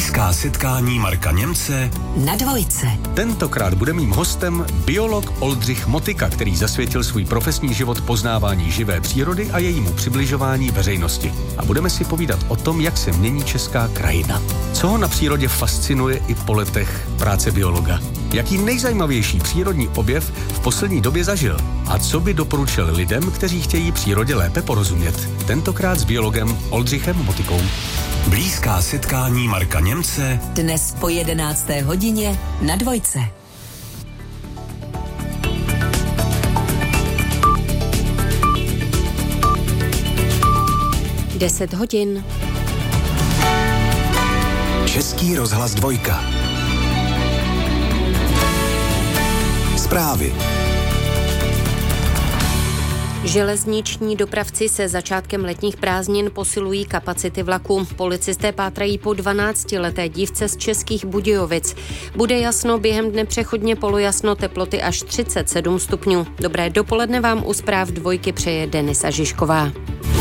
Blízká setkání Marka Němce na Dvojce. Tentokrát bude mým hostem biolog Oldřich Motyka, který zasvětil svůj profesní život poznávání živé přírody a jejímu přibližování veřejnosti. A budeme si povídat o tom, jak se mění česká krajina. Co ho na přírodě fascinuje i po letech práce biologa. Jaký nejzajímavější přírodní objev v poslední době zažil a co by doporučil lidem, kteří chtějí přírodě lépe porozumět. Tentokrát s biologem Oldřichem Motykou. Blízká setkání Marka Němce dnes po 11. hodině na Dvojce. Deset hodin. Český rozhlas Dvojka. Zprávy. Železniční dopravci se začátkem letních prázdnin posilují kapacity vlaku. Policisté pátrají po 12leté dívce z Českých Budějovic. Bude jasno, během dne přechodně polojasno, teploty až 37 stupňů. Dobré dopoledne vám u zpráv Dvojky přeje Denisa Žižková.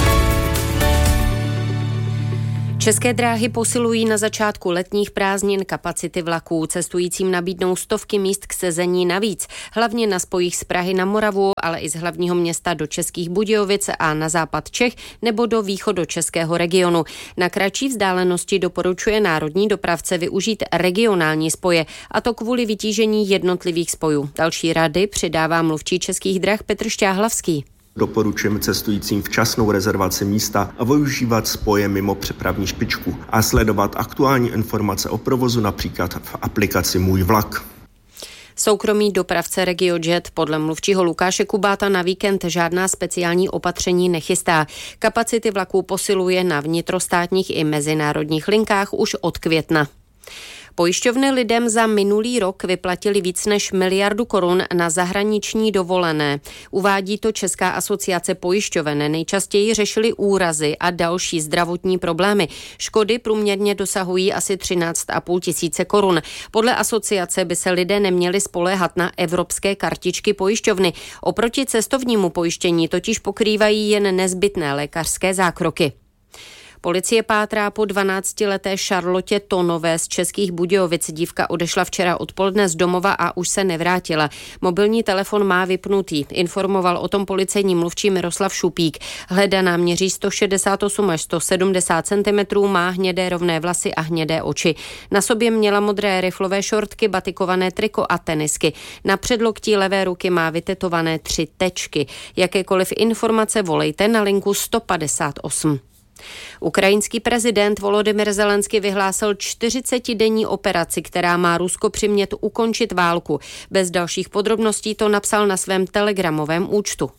České dráhy posilují na začátku letních prázdnin kapacity vlaků. Cestujícím nabídnou stovky míst k sezení navíc. Hlavně na spojích z Prahy na Moravu, ale i z hlavního města do Českých Budějovic a na západ Čech nebo do východočeského regionu. Na kratší vzdálenosti doporučuje národní dopravce využít regionální spoje, a to kvůli vytížení jednotlivých spojů. Další rady přidává mluvčí Českých drah Petr Šťáhlavský. Doporučujeme cestujícím včasnou rezervaci místa a využívat spoje mimo přepravní špičku a sledovat aktuální informace o provozu například v aplikaci Můj vlak. Soukromý dopravce RegioJet podle mluvčího Lukáše Kubáta na víkend žádná speciální opatření nechystá. Kapacity vlaků posiluje na vnitrostátních i mezinárodních linkách už od května. Pojišťovny lidem za minulý rok vyplatili víc než 1 miliardu korun na zahraniční dovolené. Uvádí to Česká asociace pojišťoven. Nejčastěji řešili úrazy a další zdravotní problémy. Škody průměrně dosahují asi 13,5 tisíce korun. Podle asociace by se lidé neměli spoléhat na evropské kartičky pojišťovny. Oproti cestovnímu pojištění totiž pokrývají jen nezbytné lékařské zákroky. Policie pátrá po 12leté Charlotte Tonové z Českých Budějovic. Dívka odešla včera odpoledne z domova a už se nevrátila. Mobilní telefon má vypnutý. Informoval o tom policejní mluvčí Miroslav Šupík. Hledaná měří 168 až 170 cm, má hnědé rovné vlasy a hnědé oči. Na sobě měla modré riflové šortky, batikované triko a tenisky. Na předloktí levé ruky má vytetované 3 tečky. Jakékoliv informace volejte na linku 158. Ukrajinský prezident Volodymyr Zelenský vyhlásil 40denní operaci, která má Rusko přimět ukončit válku. Bez dalších podrobností to napsal na svém telegramovém účtu.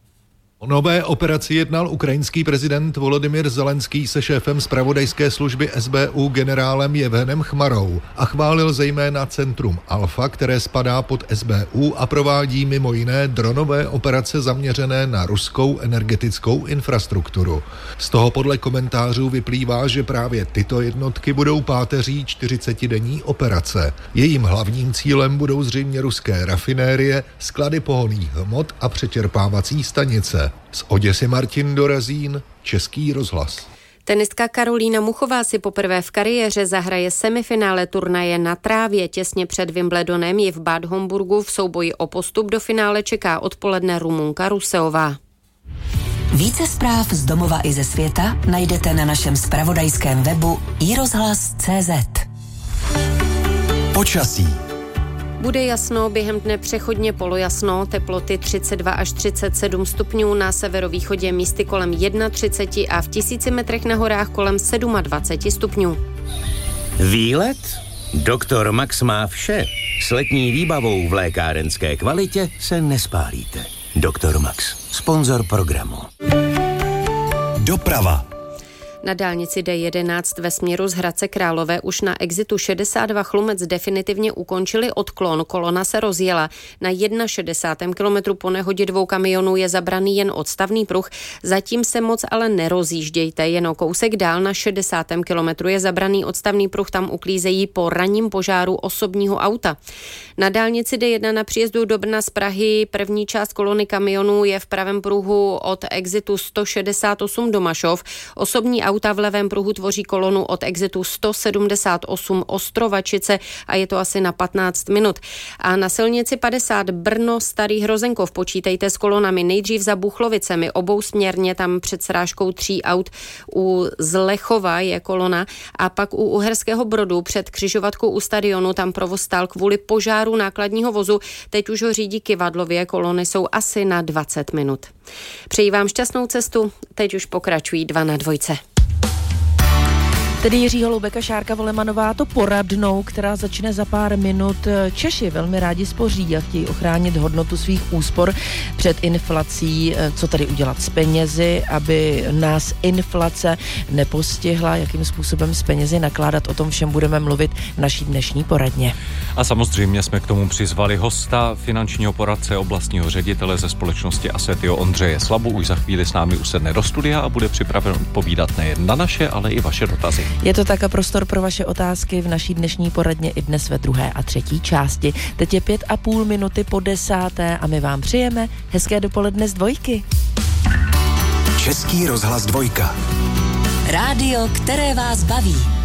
O nové operaci jednal ukrajinský prezident Volodymyr Zelenský se šéfem zpravodajské služby SBU generálem Jevhenem Chmarou a chválil zejména Centrum Alfa, které spadá pod SBU a provádí mimo jiné dronové operace zaměřené na ruskou energetickou infrastrukturu. Z toho podle komentářů vyplývá, že právě tyto jednotky budou páteří 40denní operace. Jejím hlavním cílem budou zřejmě ruské rafinérie, sklady pohonných hmot a přečerpávací stanice. Z Oděsy Martin Dorazín, Český rozhlas. Tenistka Karolína Muchová si poprvé v kariéře zahraje semifinále turnaje na trávě. Těsně před Wimbledonem ji v Bad Homburgu v souboji o postup do finále čeká odpoledne Rumunka Ruseová. Více zpráv z domova i ze světa najdete na našem zpravodajském webu iRozhlas.cz. Počasí. Bude jasno, během dne přechodně polojasno, teploty 32 až 37 stupňů, na severovýchodě místy kolem 31 a v 1000 metrech na horách kolem 27 stupňů. Výlet? Doktor Max má vše. S letní výbavou v lékárenské kvalitě se nespálíte. Doktor Max, sponzor programu. Doprava. Na dálnici D11 ve směru z Hradce Králové už na exitu 62 Chlumec definitivně ukončili odklon. Kolona se rozjela. Na 61. kilometru po nehodě 2 kamionů je zabraný jen odstavný pruh. Zatím se moc ale nerozjíždějte. Jen o kousek dál na 60. kilometru je zabraný odstavný pruh. Tam uklízejí po ranním požáru osobního auta. Na dálnici D1 na příjezdu do Brna z Prahy první část kolony kamionů je v pravém pruhu od exitu 168 Domašov. Osobní auto auta v levém pruhu tvoří kolonu od exitu 178 Ostrovačice a je to asi na 15 minut. A na silnici 50 Brno Starý Hrozenkov počítejte s kolonami nejdřív za Buchlovicemi, obousměrně tam před srážkou 3 aut. U Zlechova je kolona a pak u Uherského Brodu před křižovatkou u stadionu tam provoz stál kvůli požáru nákladního vozu. Teď už ho řídí kyvadlově, kolony jsou asi na 20 minut. Přeji vám šťastnou cestu, teď už pokračují 2 na 2. Tedy Jiří Holoubek a Šárka Volemanová to poradnou, která začne za pár minut. Češi velmi rádi spoří a chtějí ochránit hodnotu svých úspor před inflací. Co tedy udělat s penězi, aby nás inflace nepostihla, jakým způsobem s penězi nakládat, o tom všem budeme mluvit v naší dnešní poradně. A samozřejmě jsme k tomu přizvali hosta, finančního poradce, oblastního ředitele ze společnosti Assetio Ondřeje Slabu. Už za chvíli s námi usedne do studia a bude připraven odpovídat nejen na naše, ale i vaše dotazy. Je to tak a prostor pro vaše otázky v naší dnešní poradně i dnes ve 2. a 3. části. Teď je 5,5 minuty po 10. a my vám přejeme hezké dopoledne z Dvojky. Český rozhlas 2. Rádio, které vás baví.